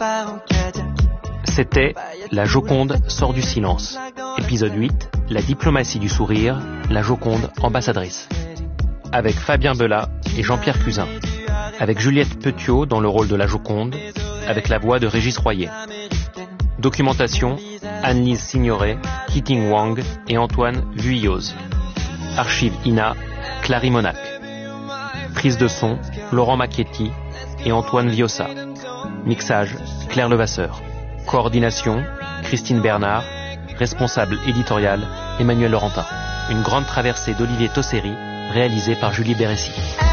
C'était La Joconde sort du silence. Épisode 8, La diplomatie du sourire, la Joconde ambassadrice. Avec Fabien Belat et Jean-Pierre Cusin. Avec Juliette Petiot dans le rôle de la Joconde, avec la voix de Régis Royer. Documentation, Anne-Lise Signoret, Keating Wang et Antoine Vuilloz. Archives INA, Clary Monac. Prise de son, Laurent Macchietti et Antoine Viossa. Mixage, Claire Levasseur. Coordination, Christine Bernard. Responsable éditorial, Emmanuel Laurentin. Une grande traversée d'Olivier Tosseri, réalisée par Julie Bérécy.